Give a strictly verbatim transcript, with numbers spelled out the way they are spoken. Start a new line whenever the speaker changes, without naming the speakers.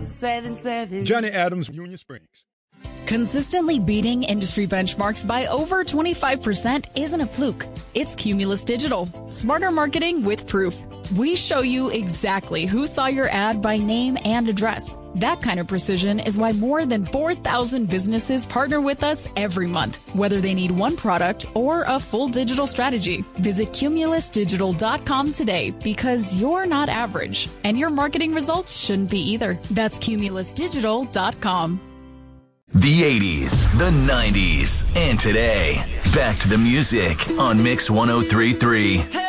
seven seven.
Johnny Adams, Union Springs.
Consistently beating industry benchmarks by over twenty-five percent isn't a fluke. It's Cumulus Digital. Smarter marketing with proof. We show you exactly who saw your ad by name and address. That kind of precision is why more than four thousand businesses partner with us every month, whether they need one product or a full digital strategy. Visit cumulus digital dot com today because you're not average, and your marketing results shouldn't be either. That's cumulus digital dot com.
The eighties, the nineties, and today. Back to the music on Mix one oh three point three.